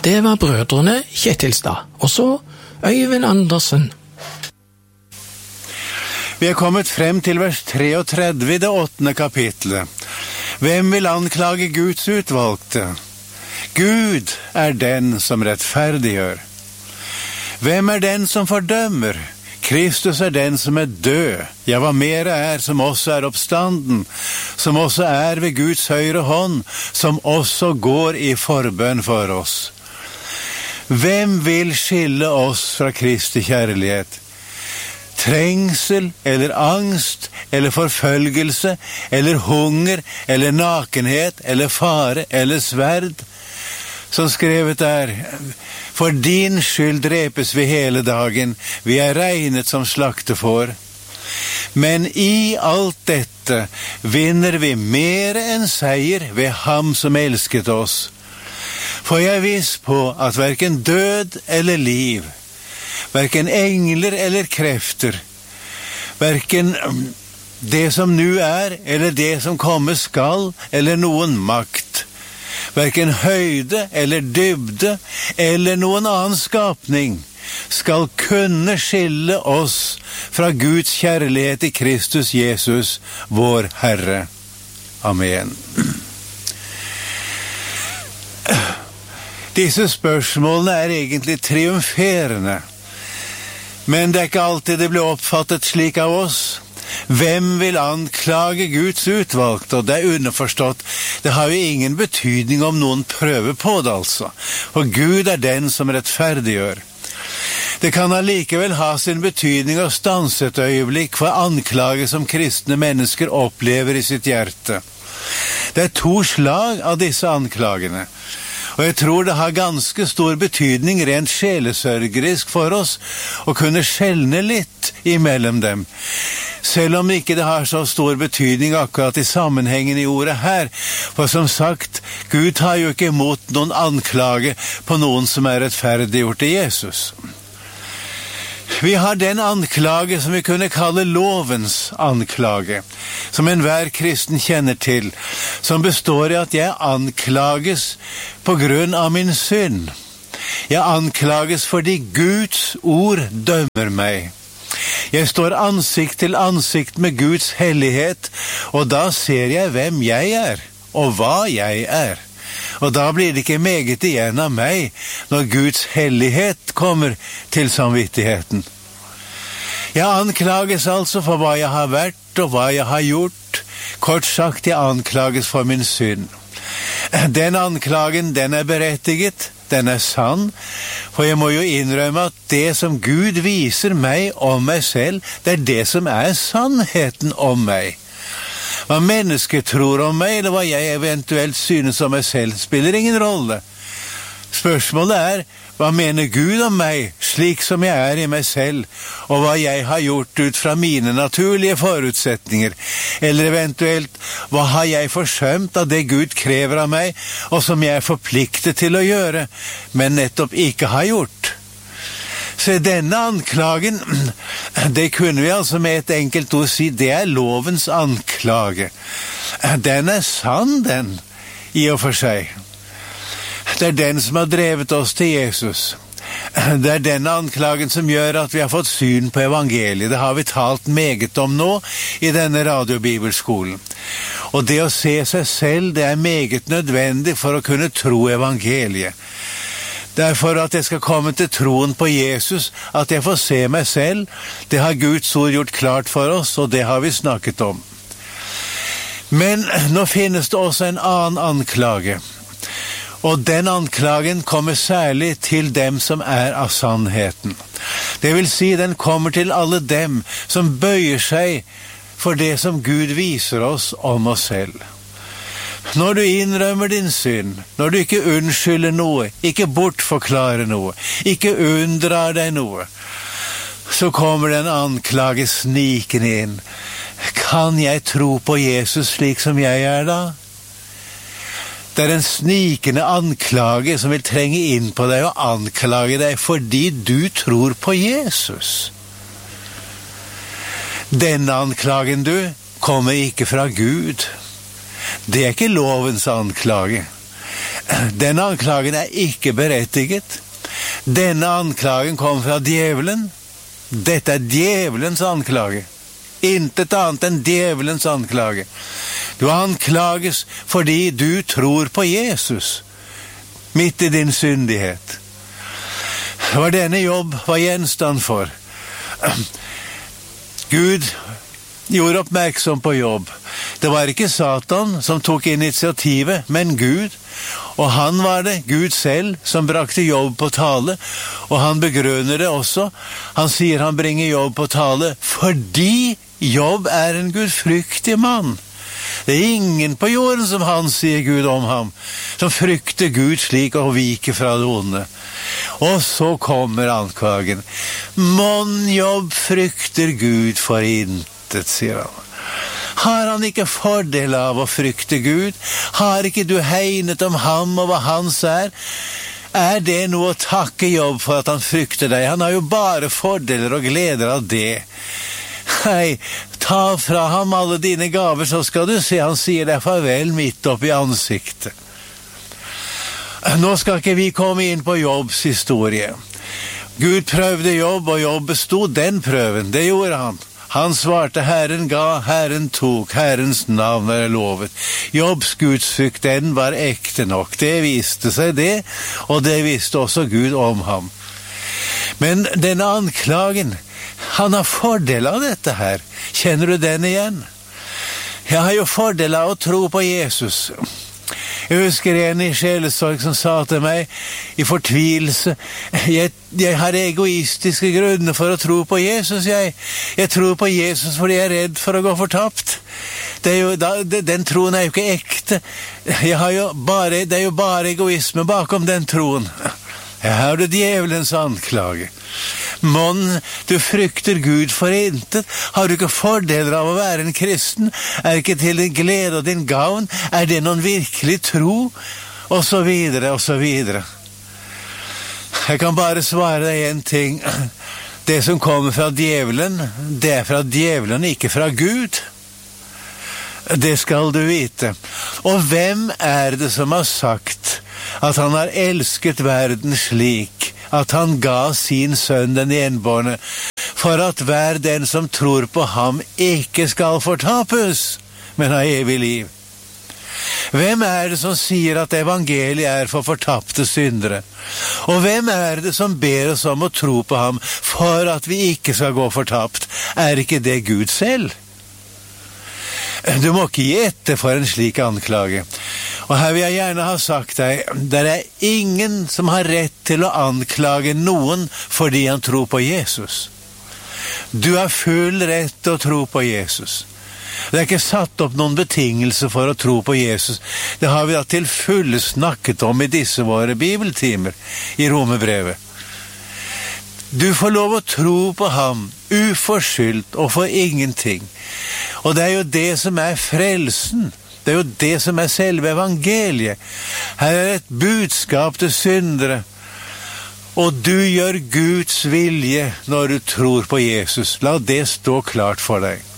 Det var brødrene Kjetilstad, og så Øyvind Andersen. Vi er kommet frem til vers 33 i det 8. kapitlet. Hvem vil anklage Guds utvalgte? Gud er den som rettferdiggjør. Hvem er den som fordømmer? Kristus er den som er død, ja, hva mer er, som også er oppstanden, som også er ved Guds høyre hånd, som også går i forbønn for oss. Hvem vil skille oss fra Kristi kjærlighet? Trengsel, eller angst, eller forfølgelse, eller hunger, eller nakenhet, eller fare, eller sverd? Som skrevet er, for din skyld drepes vi hele dagen, vi er regnet som slaktefår. Men i alt dette vinner vi mer enn seier ved ham som elsket oss. For jeg er viss på at hverken død eller liv, hverken engler eller krefter, hverken det som nu er, eller det som komme skal, eller noen makt, hverken høyde eller dybde eller noen annen skapning skal kunne skille oss fra Guds kjærlighet i Kristus Jesus, vår Herre. Amen. Disse spørsmålene er egentlig triumferende, men det er ikke alltid det blir oppfattet slik av oss. Hvem vil anklage Guds utvalgte? Og det er underforstått. Det har jo ingen betydning om noen prøver på det, altså. Og Gud er den som rettferdiggjør. Det kan allikevel ha sin betydning å stanse et øyeblikk for anklage som kristne mennesker opplever i sitt hjerte. Det er 2 slag av disse anklagene. Og jeg tror det har ganske stor betydning rent sjelesørgerisk for oss å kunne skjelne litt imellom dem. Selv om ikke det har så stor betydning akkurat i sammenhengen i ordet her. For som sagt, Gud tar jo ikke imot noen anklage på noen som er rettferdiggjort i Jesus. Vi har den anklage som vi kunne kalle lovens anklage, som enhver kristen kjenner til, som består i at jeg anklages på grunn av min synd. Jeg anklages fordi Guds ord dømmer meg. Jeg står ansikt til ansikt med Guds hellighet, og da ser jeg hvem jeg er, og hva jeg er. Og da blir det ikke meget igjen av meg når Guds hellighet kommer til samvittigheten. Jeg anklages altså for hva jeg har vært og hva jeg har gjort. Kort sagt, jeg anklages for min synd. Den anklagen, den er berettiget, den er sann, for jeg må jo innrømme at det som Gud viser meg om meg selv, det er det som er sannheten om meg. Hva mennesker tror om meg, eller hva jeg eventuelt synes om meg selv, spiller ingen rolle. Spørsmålet er, hva mener Gud om meg, slik som jeg er i meg selv, og hva jeg har gjort ut fra mine naturlige forutsetninger, eller eventuelt, hva har jeg forsømt av det Gud krever av meg, og som jeg er forpliktet til å gjøre, men nettopp ikke har gjort. Så denne anklagen, det kunne vi altså med et enkelt ord si, det er lovens anklage. Den er sann, den, i og for seg. Det er den som har drevet oss til Jesus. Det er denne anklagen som gjør at vi har fått syn på evangeliet. Det har vi talt meget om nå i denne radiobibelskolen. Og det å se seg selv, det er meget nødvendig for å kunne tro evangeliet. Det er for at jeg skal komme til troen på Jesus, at jeg får se meg selv. Det har Guds ord gjort klart for oss, og det har vi snakket om. Men nå finnes det også en annen anklage. Og den anklagen kommer særlig til dem som er av sannheten. Det vil si, den kommer til alle dem som bøyer seg for det som Gud viser oss om oss selv. Når du innrømmer din synd, når du ikke unnskylder noe, ikke bortforklarer noe, ikke unndrar deg noe, så kommer den anklage snikende inn. Kan jeg tro på Jesus slik som jeg er da? Det er en snikende anklage som vil trenge inn på deg og anklage deg fordi du tror på Jesus. Denne anklagen, du, kommer ikke fra Gud. Det er ikke lovens anklage. Den anklagen ikke berettiget. Denne anklagen kom fra djevelen. Dette djevelens anklage. Intet annet enn djevelens anklage. Du anklages fordi du tror på Jesus, midt i din syndighet. Det var denne Jobb var gjenstand for. Gud gjorde oppmerksom på Jobb. Det var ikke Satan som tok initiativet, men Gud. Og han var det, Gud selv, som brakte Jobb på tale, og han begrunner det også. Han sier han bringer Jobb på tale fordi Jobb en gudfryktig mann. Det ingen på jorden som han, sier Gud om ham, som frykter Gud slik og viker fra det onde. Og så kommer anklagen. Mon Jobb frykter Gud for intet, sier han. Har han ikke fordel av å frykte Gud? Har ikke du hegnet om ham og hva hans er? Er det noe å takke Jobb for at han frykter deg? Han har jo bare fordeler og gleder av det. Nei, ta fra ham alle dine gaver, så skal du se han sier deg farvel midt opp i ansiktet. Nå skal ikke vi komme inn på Jobbs historie. Gud prøvde Jobb, og Jobb bestod den prøven. Det gjorde han. Han svarte, Herren ga, Herren tok, Herrens navn lovet. Jobbs gudsfrykt, den var ekte nok. Det viste seg det, og det visste også Gud om ham. Men denne anklagen, han har fordel av dette her. Kjenner du den igjen? Jeg har jo fordel av å tro på Jesus. Jeg husker en i sjelesorg som sa til meg i fortvilelse, jeg har egoistiske grunner for å tro på Jesus, jeg tror på Jesus fordi jeg redd for å gå fortapt. Den troen jo ikke ekte. Det jo bare egoisme bakom den troen. Jeg har det djevelens anklage. Mon, du frykter Gud for intet. Har du ikke fordeler av å være en kristen? Ikke til din glede og din gavn? Det noen virkelig tro? Og så videre, og så videre. Jeg kan bare svare deg en ting. Det som kommer fra djevelen, det fra djevelen, ikke fra Gud. Det skal du vite. Og hvem det som har sagt at han har elsket verden slik at han ga sin sønn den enbårne, for at hver den som tror på ham ikke skal fortapes, men ha evig liv. Hvem det som sier at evangeliet for fortapte syndere? Og hvem det som ber oss om å tro på ham for at vi ikke skal gå fortapt? Ikke det Gud selv? Du må ikke gi etter for en slik anklage. Og her vil jeg gjerne ha sagt deg, det ingen som har rett til å anklage noen fordi han tror på Jesus. Du har full rett til å tro på Jesus. Det ikke satt opp noen betingelser for å tro på Jesus. Det har vi da til fulle snakket om i disse våre bibeltimer i Romerbrevet. Du får lov å tro på ham, uforskyldt og for ingenting. Og det jo det som frelsen. Det jo det som selve evangeliet. Her et budskap til syndere. Og du gjør Guds vilje når du tror på Jesus. La det stå klart for deg.